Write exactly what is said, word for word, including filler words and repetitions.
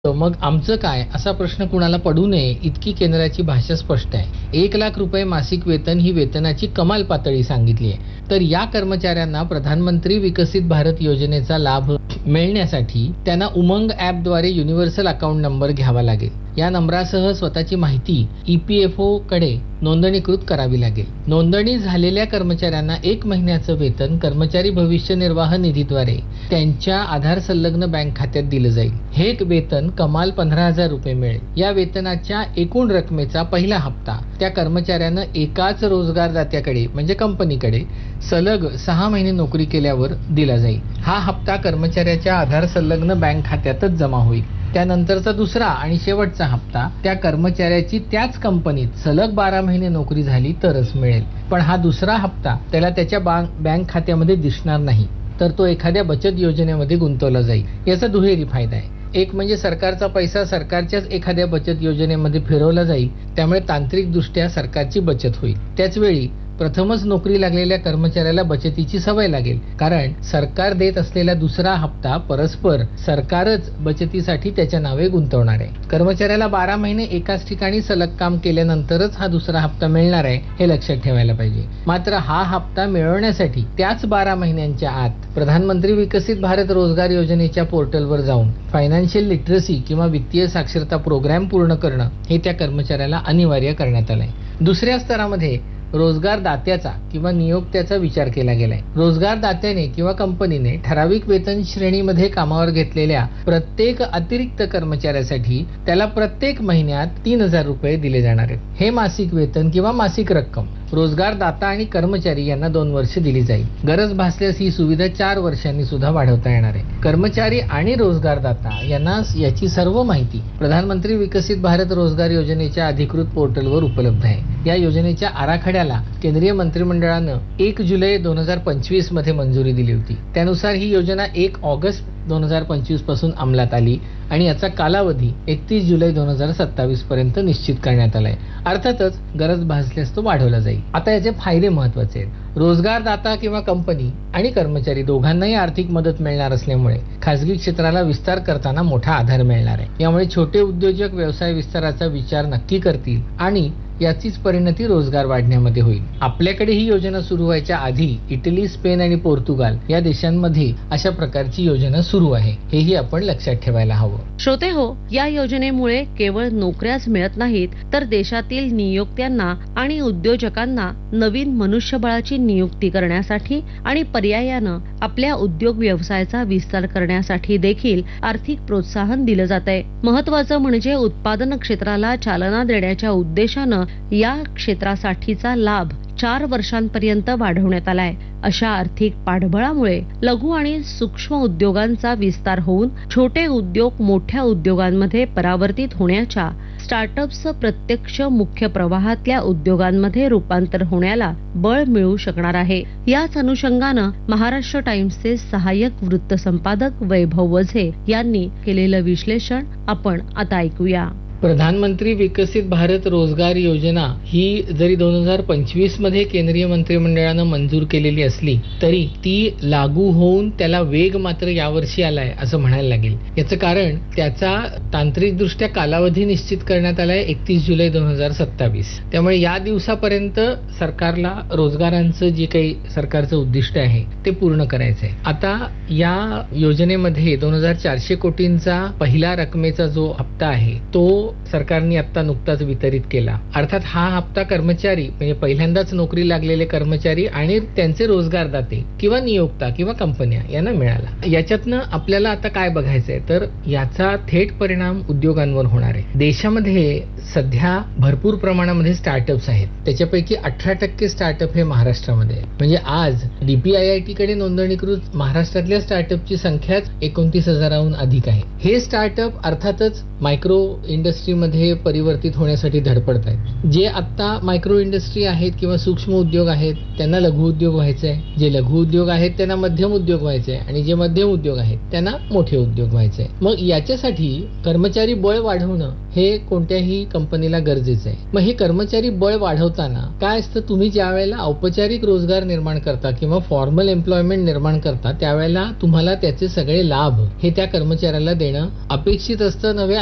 तर मग आमचं काय असा प्रश्न कुणाला पडू नये इतकी केंद्राची भाषा स्पष्ट आहे. एक लाख रुपये मासिक वेतन ही वेतनाची कमाल पातळी सांगितली आहे. तर या कर्मचाऱ्यांना प्रधानमंत्री विकसित भारत योजनेचा लाभ मिळण्यासाठी त्यांना उमंग ॲपद्वारे युनिव्हर्सल अकाउंट नंबर घ्यावा लागेल. या नंबरासह स्वतःची माहिती ई पी एफ ओ कडे नोंदणीकृत करावी लागेल. नोंदणी झालेल्या कर्मचाऱ्यांना एक महिन्याचं वेतन कर्मचारी भविष्य निर्वाह निधीद्वारे त्यांच्या आधार संलग्न बँक खात्यात दिलं जाईल. हे वेतन कमाल पंधरा हजार रुपये मिळेल. या वेतनाच्या एकूण रकमेचा पहिला हप्ता त्या कर्मचाऱ्यानं एकाच रोजगारदात्याकडे म्हणजे कंपनीकडे सलग सहा महिने नोकरी केल्यावर दिला जाईल. हा हप्ता कर्मचाऱ्याच्या आधार संलग्न बँक खात्यातच जमा होईल. त्यानंतरचा दुसरा आणि शेवटचा हप्ता त्या कर्मचाऱ्याची त्याच कंपनीत सलग बारा महिने नोकरी झाली तरच मिळेल. पण हा दुसरा हप्ता त्याला त्याच्या बँक खात्यामध्ये दिसणार नाही, तर तो एखाद्या बचत योजनेमध्ये गुंतवला जाईल. याचा दुहेरी फायदा आहे. एक म्हणजे सरकारचा पैसा सरकारच्याच एखाद्या बचत योजनेमध्ये फिरवला जाईल, त्यामुळे तांत्रिकदृष्ट्या सरकारची बचत होईल. त्याचवेळी प्रथमच नोकरी लागलेल्या कर्मचाऱ्याला बचतीची सवय लागेल, कारण सरकार देत असलेला दुसरा हप्ता परस्पर सरकारच बचतीसाठी त्याच्या नावे गुंतवणार आहे. कर्मचाऱ्याला बारा महिने एकाच ठिकाणी सलग काम केल्यानंतरच हा दुसरा हप्ता मिळणार आहे हे लक्षात ठेवायला पाहिजे. मात्र हा हप्ता मिळवण्यासाठी त्याच बारा महिन्यांच्या आत प्रधानमंत्री विकसित भारत रोजगार योजनेच्या पोर्टलवर जाऊन फायनान्शियल लिटरसी किंवा वित्तीय साक्षरता प्रोग्राम पूर्ण करणं हे त्या कर्मचाऱ्याला अनिवार्य करण्यात आलंय. दुसऱ्या स्तरामध्ये रोजगारदात्याचा किंवा नियोक्त्याचा विचार केला गेलाय. रोजगारदात्याने किंवा कंपनीने ठराविक वेतन श्रेणीमध्ये कामावर घेतलेल्या प्रत्येक अतिरिक्त कर्मचाऱ्यासाठी त्याला प्रत्येक महिन्यात तीन हजार रुपये दिले जाणार आहेत. हे मासिक वेतन किंवा मासिक रक्कम रोजगारदाता आणि कर्मचारी यांना दोन वर्ष दिली जाईल. गरज भासल्यास ही सुविधा चार वर्षांनी सुद्धा वाढवता येणार आहे. कर्मचारी आणि रोजगारदाता यांना याची सर्व माहिती प्रधानमंत्री विकसित भारत रोजगार योजनेच्या अधिकृत पोर्टलवर उपलब्ध आहे. या योजनेच्या आराखड्याला केंद्रीय मंत्रिमंडळानं एक जुलै दोन हजार पंचवीस मध्ये मंजुरी दिली होती. त्यानुसार ही योजना एक ऑगस्ट दोन हजार पंचवीस पासून अंमलात आली आणि याचा कालावधी एकतीस जुलै दोन हजार सत्तावीस पर्यंत निश्चित करण्यात आलाय. अर्थातच गरज भासल्यास तो वाढवला जाईल. आता याचे फायदे महत्वाचे आहेत. रोजगारदाता किंवा कंपनी आणि कर्मचारी दोघांनाही आर्थिक मदत मिळणार असल्यामुळे खासगी क्षेत्राला विस्तार करताना मोठा आधार मिळणार आहे. यामुळे छोटे उद्योजक व्यवसाय विस्ताराचा विचार नक्की करतील आणि याचीच परिणती रोजगार वाढण्यामध्ये होईल. आपल्याकडे ही योजना सुरू व्हायच्या आधी इटली, स्पेन आणि पोर्तुगाल या देशांमध्ये अशा प्रकारची योजना सुरू आहे. हेही आपण लक्षात ठेवायला हवं. श्रोते हो, या योजनेमुळे केवळ नोकऱ्याच मिळत नाहीत, तर देशातील नियोक्त्यांना आणि उद्योजकांना नवीन मनुष्यबळाची नियुक्ती करण्यासाठी आणि पर्यायानं आपल्या उद्योग व्यवसायाचा विस्तार करण्यासाठी देखील आर्थिक प्रोत्साहन दिलं जात आहे. महत्वाचं म्हणजे उत्पादन क्षेत्राला चालना देण्याच्या उद्देशानं या क्षेत्रासाठीचा लाभ चार वर्षांपर्यंत वाढवण्यात आलाय. अशा आर्थिक पाठबळामुळे लघु आणि सूक्ष्म उद्योगांचा विस्तार होऊन छोटे उद्योग मोठ्या उद्योगांमध्ये परावर्तित होण्याच्या, स्टार्टअप्स प्रत्यक्ष मुख्य प्रवाहातल्या उद्योगांमध्ये रूपांतर होण्याला बळ मिळू शकणार आहे. याच अनुषंगानं महाराष्ट्र टाइम्सचे सहाय्यक वृत्त संपादक वैभव वझे यांनी केलेलं विश्लेषण आपण आता ऐकूया. प्रधानमंत्री विकसित भारत रोजगार योजना ही जरी दोन हजार पंचवीस मध्ये केंद्रीय मंत्रिमंडळानं मंजूर केलेली असली तरी ती लागू होऊन त्याला वेग मात्र यावर्षी आलाय असं म्हणायला लागेल. याचं कारण त्याचा तांत्रिकदृष्ट्या कालावधी निश्चित करण्यात आलाय एकतीस जुलै दोन हजार सत्तावीस. त्यामुळे या दिवसापर्यंत सरकारला रोजगारांचं जे काही सरकारचं उद्दिष्ट आहे ते पूर्ण करायचं आहे. आता या योजनेमध्ये दोन हजार चारशे कोटींचा पहिला रकमेचा जो हप्ता आहे तो सरकारने आता नुकताच वितरित केला. अर्थात हा हप्ता कर्मचारी म्हणजे पहिल्यांदाच नोकरी लागलेले कर्मचारी आणि त्यांचे रोजगारदाते किंवा नियोक्ता किंवा कंपन्या यांना मिळाला. याच्यातनं आपल्याला आता काय बघायचंय तर याचा थेट परिणाम उद्योगांवर होणार आहे. देशामध्ये सध्या भरपूर प्रमाणामध्ये स्टार्टअप्स आहेत. त्याच्यापैकी अठरा टक्के स्टार्टअप हे महाराष्ट्रामध्ये आहे. म्हणजे आज डीपीआयआयटी कडे नोंदणीकृत महाराष्ट्रातल्या स्टार्टअपची संख्याच एकोणतीस हजाराहून अधिक आहे. हे स्टार्टअप अर्थातच मायक्रो इंडस्ट्री इंडस्ट्रीमध्ये परिवर्तित होण्यासाठी धडपडत आहेत. जे आता मायक्रो इंडस्ट्री आहेत किंवा सूक्ष्म उद्योग आहेत त्यांना लघु उद्योग व्हायचे आहे, जे लघु उद्योग आहेत त्यांना मध्यम उद्योग व्हायचे आहे आणि जे मध्यम उद्योग आहेत त्यांना मोठे उद्योग व्हायचे आहे. मग याच्यासाठी कर्मचारी बळ वाढवणं हे कोणत्याही कंपनीला गरजेचं आहे. मग हे कर्मचारी बळ वाढवताना काय असतं, तुम्ही ज्या वेळेला औपचारिक रोजगार निर्माण करता किंवा फॉर्मल एम्प्लॉयमेंट निर्माण करता त्यावेळेला तुम्हाला त्याचे सगळे लाभ हे त्या कर्मचाऱ्याला देणं अपेक्षित असतं. नव्हे